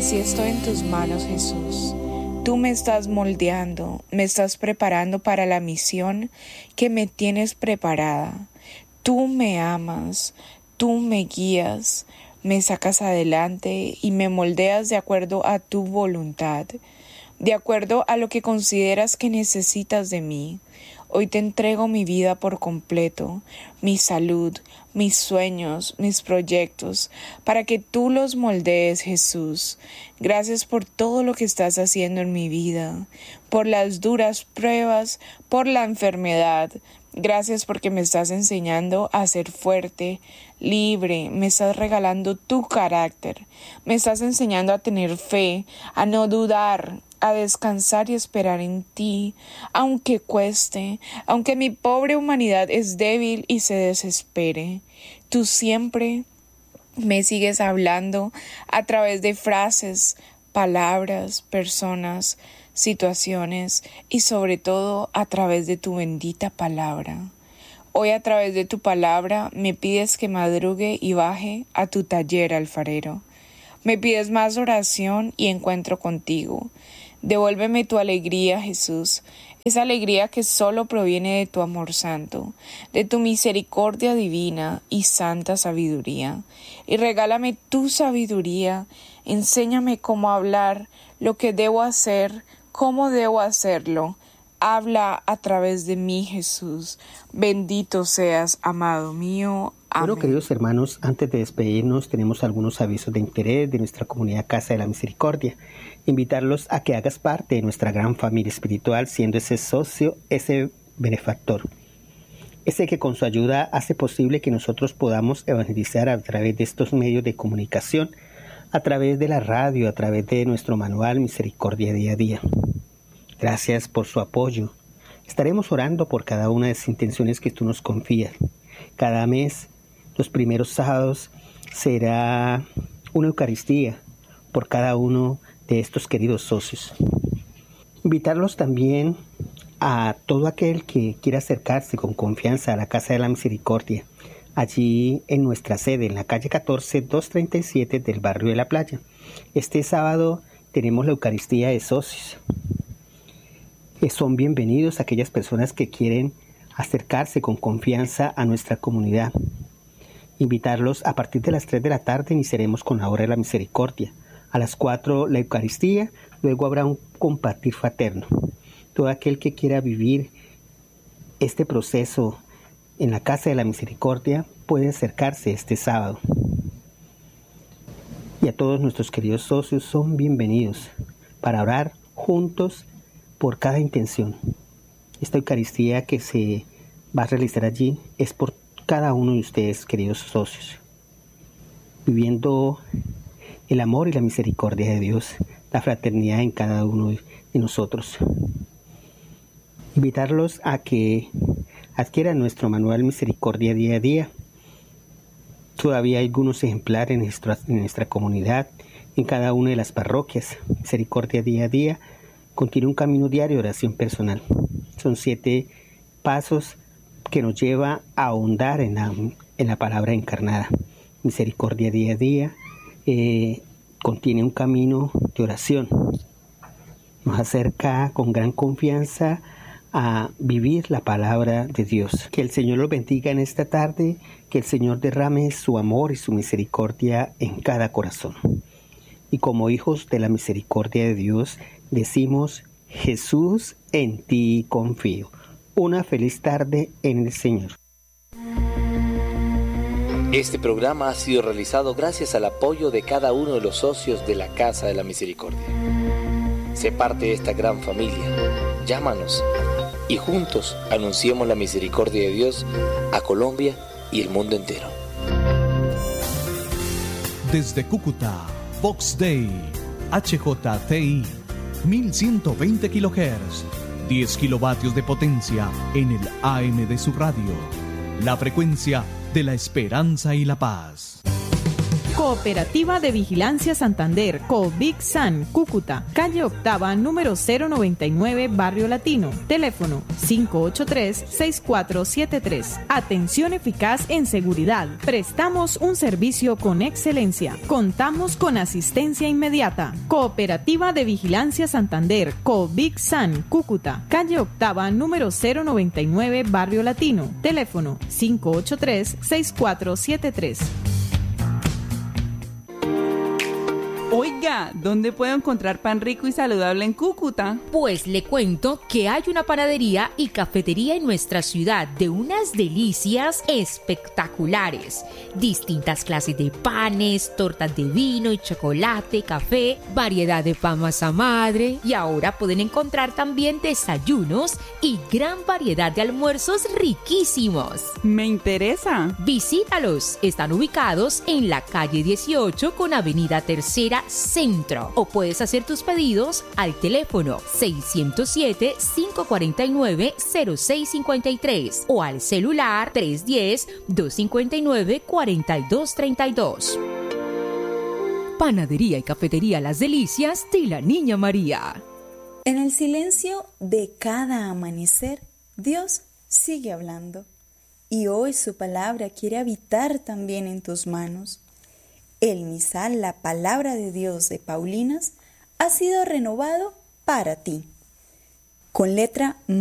Así estoy en tus manos, Jesús. Tú me estás moldeando, me estás preparando para la misión que me tienes preparada. Tú me amas, tú me guías, me sacas adelante y me moldeas de acuerdo a tu voluntad, de acuerdo a lo que consideras que necesitas de mí. Hoy te entrego mi vida por completo, mi salud, mis sueños, mis proyectos, para que tú los moldees, Jesús. Gracias por todo lo que estás haciendo en mi vida, por las duras pruebas, por la enfermedad. Gracias porque me estás enseñando a ser fuerte, libre, me estás regalando tu carácter, me estás enseñando a tener fe, a no dudar, a descansar y esperar en ti, aunque cueste, aunque mi pobre humanidad es débil y se desespere. Tú siempre me sigues hablando a través de frases, palabras, personas, situaciones y sobre todo a través de tu bendita palabra. Hoy a través de tu palabra me pides que madrugue y baje a tu taller alfarero. Me pides más oración y encuentro contigo. Devuélveme tu alegría, Jesús, esa alegría que solo proviene de tu amor santo, de tu misericordia divina y santa sabiduría. Y regálame tu sabiduría, enséñame cómo hablar, lo que debo hacer, cómo debo hacerlo. Habla a través de mí, Jesús. Bendito seas, amado mío. Amén. Bueno, queridos hermanos, antes de despedirnos, tenemos algunos avisos de interés de nuestra comunidad Casa de la Misericordia. Invitarlos a que hagas parte de nuestra gran familia espiritual, siendo ese socio, ese benefactor. Ese que con su ayuda hace posible que nosotros podamos evangelizar a través de estos medios de comunicación, a través de la radio, a través de nuestro manual Misericordia Día a Día. Gracias por su apoyo. Estaremos orando por cada una de las intenciones que tú nos confías. Cada mes, los primeros sábados, será una Eucaristía por cada uno de estos queridos socios. Invitarlos también a todo aquel que quiera acercarse con confianza a la Casa de la Misericordia, allí en nuestra sede, en la calle 14, 237 del barrio de La Playa. Este sábado tenemos la Eucaristía de socios. Son bienvenidos aquellas personas que quieren acercarse con confianza a nuestra comunidad. Invitarlos a partir de las 3 de la tarde iniciaremos con la hora de la misericordia. A las 4 la Eucaristía, luego habrá un compartir fraterno. Todo aquel que quiera vivir este proceso en la Casa de la Misericordia puede acercarse este sábado. Y a todos nuestros queridos socios son bienvenidos para orar juntos por cada intención. Esta Eucaristía que se va a realizar allí es por cada uno de ustedes, queridos socios, viviendo el amor y la misericordia de Dios, la fraternidad en cada uno de nosotros. Invitarlos a que adquieran nuestro manual Misericordia Día a Día. Todavía hay algunos ejemplares en nuestra comunidad, en cada una de las parroquias. Misericordia Día a Día contiene un camino diario de oración personal. Son 7 pasos que nos lleva a ahondar en la palabra encarnada. Misericordia Día a Día contiene un camino de oración. Nos acerca con gran confianza a vivir la palabra de Dios. Que el Señor los bendiga en esta tarde, que el Señor derrame su amor y su misericordia en cada corazón. Y como hijos de la misericordia de Dios, decimos: Jesús, en ti confío. Una feliz tarde en el Señor. Este programa ha sido realizado gracias al apoyo de cada uno de los socios de la Casa de la Misericordia. Sé parte de esta gran familia. Llámanos y juntos anunciemos la misericordia de Dios a Colombia y el mundo entero. Desde Cúcuta, Vox Day, HJTI, 1120 kHz, 10 kilovatios de potencia en el AM de su radio. La frecuencia de la esperanza y la paz. Cooperativa de Vigilancia Santander, COVIG-SAN, Cúcuta, calle Octava, número 099, Barrio Latino. Teléfono 583-6473. Atención eficaz en seguridad. Prestamos un servicio con excelencia. Contamos con asistencia inmediata. Cooperativa de Vigilancia Santander, COVIG-SAN, Cúcuta, calle Octava, número 099, Barrio Latino. Teléfono 583-6473. Oiga, ¿dónde puedo encontrar pan rico y saludable en Cúcuta? Pues le cuento que hay una panadería y cafetería en nuestra ciudad de unas delicias espectaculares. Distintas clases de panes, tortas de vino y chocolate, café, variedad de pan masa madre. Y ahora pueden encontrar también desayunos y gran variedad de almuerzos riquísimos. Me interesa. Visítalos. Están ubicados en la calle 18 con avenida Tercera Centro, o puedes hacer tus pedidos al teléfono 607-549-0653 o al celular 310-259-4232. Panadería y cafetería Las Delicias de la Niña María. En el silencio de cada amanecer, Dios sigue hablando, y hoy su palabra quiere habitar también en tus manos. El misal, la palabra de Dios de Paulinas, ha sido renovado para ti. Con letra